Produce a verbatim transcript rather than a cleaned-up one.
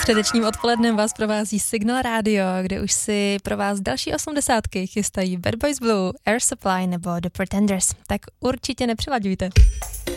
Středečním odpolednem vás provází Signal Radio, kde už si pro vás další osmdesátky chystají Bad Boys Blue, Air Supply nebo The Pretenders. Tak určitě nepřelaďujte.